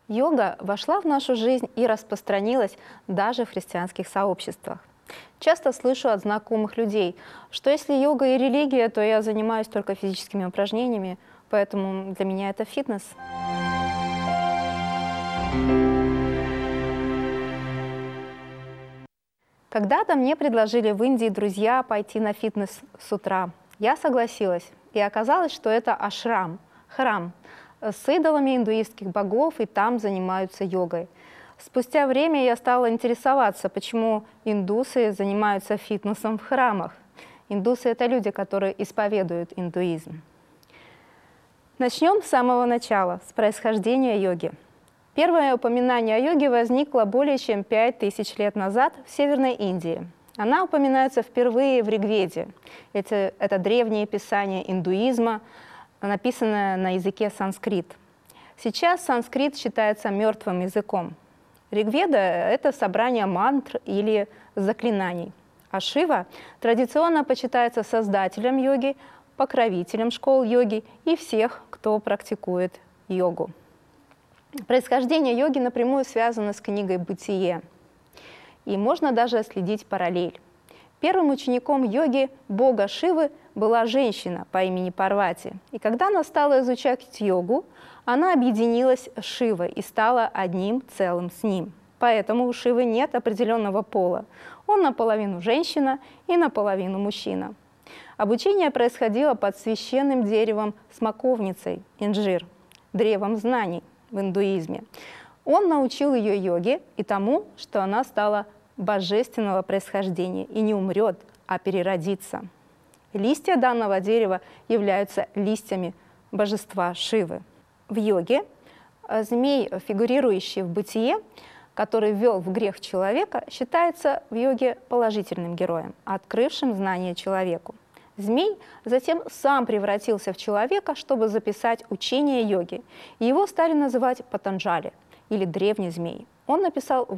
Йога вошла в нашу жизнь и распространилась даже в христианских сообществах. Часто слышу от знакомых людей, что если йога и религия, то я занимаюсь только физическими упражнениями, поэтому для меня это фитнес. Когда-то мне предложили в Индии друзья пойти на фитнес с утра. Я согласилась, и оказалось, что это ашрам, храм, с идолами индуистских богов, и там занимаются йогой. Спустя время я стала интересоваться, почему индусы занимаются фитнесом в храмах. Индусы – это люди, которые исповедуют индуизм. Начнем с самого начала, с происхождения йоги. Первое упоминание о йоге возникло более чем 5000 лет назад в Северной Индии. Она упоминается впервые в Ригведе. Это древнее писание индуизма, написанное на языке санскрит. Сейчас санскрит считается мертвым языком. Ригведа – это собрание мантр или заклинаний. А Шива традиционно почитается создателем йоги, покровителем школ йоги и всех, кто практикует йогу. Происхождение йоги напрямую связано с книгой «Бытие». И можно даже следить параллель. Первым учеником йоги, бога Шивы, была женщина по имени Парвати. И когда она стала изучать йогу, она объединилась с Шивой и стала одним целым с ним. Поэтому у Шивы нет определенного пола. Он наполовину женщина и наполовину мужчина. Обучение происходило под священным деревом смоковницей, инжир, древом знаний в индуизме. Он научил ее йоге и тому, что она стала божественного происхождения и не умрет, а переродится. Листья данного дерева являются листьями божества Шивы. В йоге змей, фигурирующий в бытие, который ввел в грех человека, считается в йоге положительным героем, открывшим знание человеку. Змей затем сам превратился в человека, чтобы записать учение йоги. Его стали называть Патанджали, или древний змей. Он написал